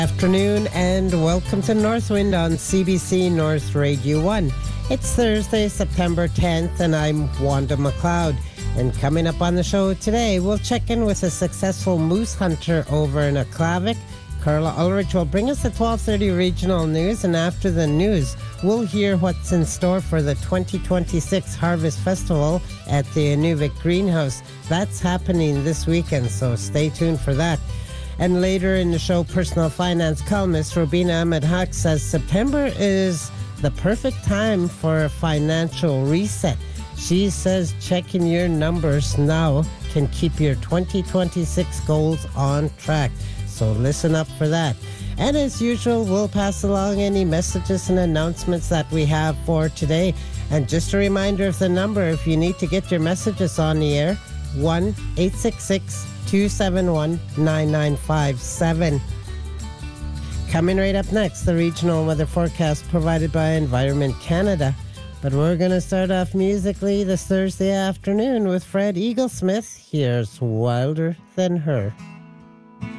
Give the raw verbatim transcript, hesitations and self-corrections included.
Afternoon and welcome to Northwind on C B C North Radio one. It's Thursday, September tenth, and I'm Wanda McLeod. And coming up on the show today, we'll check in with a successful moose hunter over in Aklavik. Carla Ulrich will bring us the twelve thirty regional news, and after the news, we'll hear what's in store for the twenty twenty-six Harvest Festival at the Inuvik Greenhouse. That's happening this weekend, so stay tuned for that. And later in the show, personal finance columnist Robina Ahmed-Haq says September is the perfect time for a financial reset. She says checking your numbers now can keep your twenty twenty-six goals on track. So listen up for that. And as usual, we'll pass along any messages and announcements that we have for today. And just a reminder of the number, if you need to get your messages on the air, one eight six six, two seven one, nine nine five seven. Coming right up next, the regional weather forecast provided by Environment Canada. But we're going to start off musically this Thursday afternoon with Fred Eaglesmith. Here's Wilder Than Her.